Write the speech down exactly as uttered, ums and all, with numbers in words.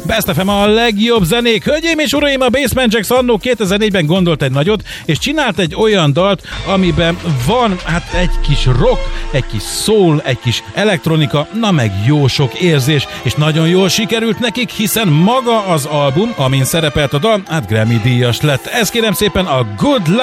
Best ef em a legjobb zenék. Hölgyeim és uraim, a Basement Jaxx annó kétezer-négyben gondolt egy nagyot, és csinált egy olyan dalt, amiben van hát egy kis rock, egy kis soul, egy kis elektronika, na meg jó sok érzés, és nagyon jól sikerült nekik, hiszen maga az album, amin szerepelt a dal, hát Grammy díjas lett. Ez kérem szépen a Good Luck